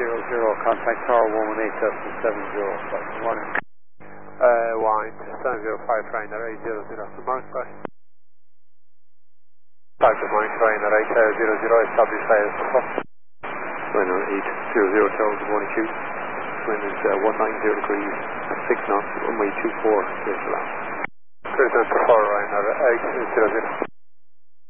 contact tower 118.70. Good morning. Wind 705 Ryanair 800. Good morning, bye. Good morning, Ryanair 800, establish IS. Ryanair 800 Tower, good morning, Q. Wind is 190 degrees, 6 knots, runway 24, clear for land. Clear for Ryanair 800.